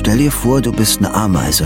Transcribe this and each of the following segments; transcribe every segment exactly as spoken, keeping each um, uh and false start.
Stell dir vor, du bist eine Ameise.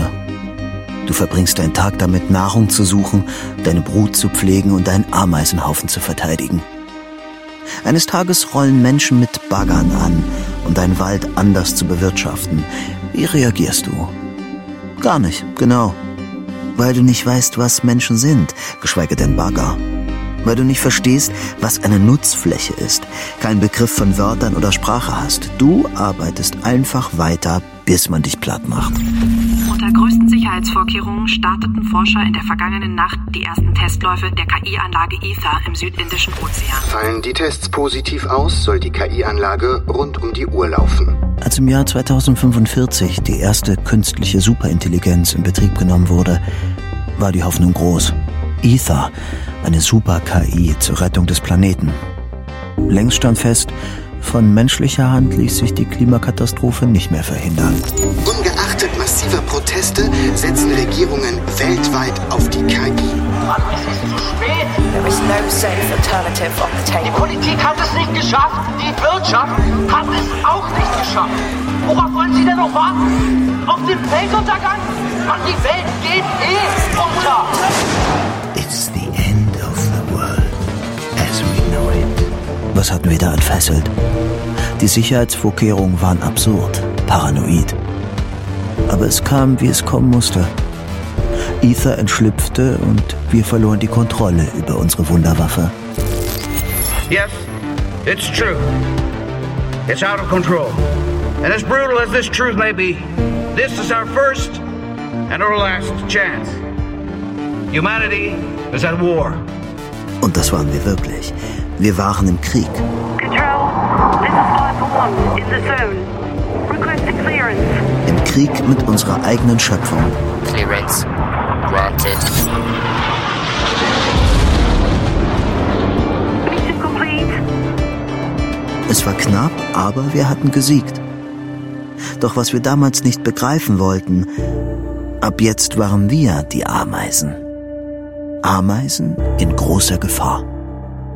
Du verbringst deinen Tag damit, Nahrung zu suchen, deine Brut zu pflegen und deinen Ameisenhaufen zu verteidigen. Eines Tages rollen Menschen mit Baggern an, um deinen Wald anders zu bewirtschaften. Wie reagierst du? Gar nicht, genau. Weil du nicht weißt, was Menschen sind, geschweige denn Bagger. Weil du nicht verstehst, was eine Nutzfläche ist, keinen Begriff von Wörtern oder Sprache hast. Du arbeitest einfach weiter, bis man dich platt macht. Unter größten Sicherheitsvorkehrungen starteten Forscher in der vergangenen Nacht die ersten Testläufe der K I-Anlage Ether im südindischen Ozean. Fallen die Tests positiv aus, soll die K I-Anlage rund um die Uhr laufen. Als im Jahr zweitausendfünfundvierzig die erste künstliche Superintelligenz in Betrieb genommen wurde, war die Hoffnung groß. Ether, eine Super-K I zur Rettung des Planeten. Längst stand fest, von menschlicher Hand ließ sich die Klimakatastrophe nicht mehr verhindern. Ungeachtet massiver Proteste setzen Regierungen weltweit auf die K I. Mann, es ist zu spät. There is no safe alternative on the table. Die Politik hat es nicht geschafft, die Wirtschaft hat es auch nicht geschafft. Worauf wollen Sie denn noch warten? Auf den Weltuntergang? Mann, die Welt geht eh unter. It's the end of the world as we know it. Was hatten wir da entfesselt? Die Sicherheitsvorkehrungen waren absurd, paranoid. Aber es kam, wie es kommen musste. Ether entschlüpfte und wir verloren die Kontrolle über unsere Wunderwaffe. Yes, it's true. It's out of control. And as brutal as this truth may be, this is our first and our last chance. Humanity is at war. Und das waren wir wirklich. Wir waren im Krieg. Control, this is Viper One in the zone. Requesting clearance. Im Krieg mit unserer eigenen Schöpfung. Clearance granted. Mission complete. Es war knapp, aber wir hatten gesiegt. Doch was wir damals nicht begreifen wollten, ab jetzt waren wir die Ameisen. Ameisen in großer Gefahr.